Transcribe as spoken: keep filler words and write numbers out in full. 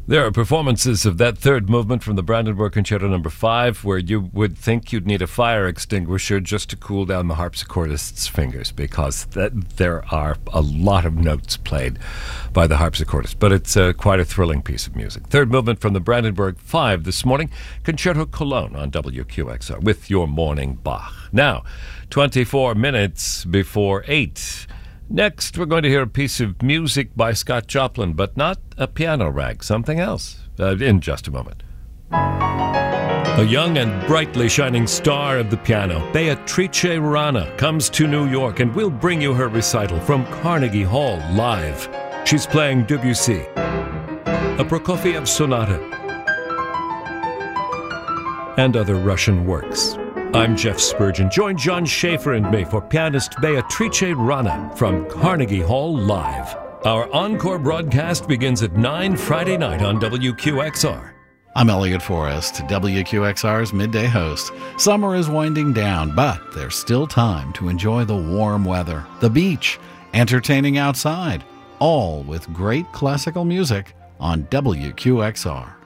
There are performances of that third movement from the Brandenburg Concerto number five where you would think you'd need a fire extinguisher just to cool down the harpsichordist's fingers, because that, there are a lot of notes played by the harpsichordist. But it's uh, quite a thrilling piece of music. Third movement from the Brandenburg five this morning, Concerto Cologne on W Q X R with your morning Bach. Now, twenty-four minutes before eight. Next, we're going to hear a piece of music by Scott Joplin, but not a piano rag, something else, uh, in just a moment. A young and brightly shining star of the piano, Beatrice Rana, comes to New York and will bring you her recital from Carnegie Hall live. She's playing Debussy, a Prokofiev sonata, and other Russian works. I'm Jeff Spurgeon. Join John Schaefer and me for pianist Beatrice Rana from Carnegie Hall Live. Our encore broadcast begins at nine Friday night on W Q X R. I'm Elliot Forrest, W Q X R's midday host. Summer is winding down, but there's still time to enjoy the warm weather, the beach, entertaining outside, all with great classical music on W Q X R.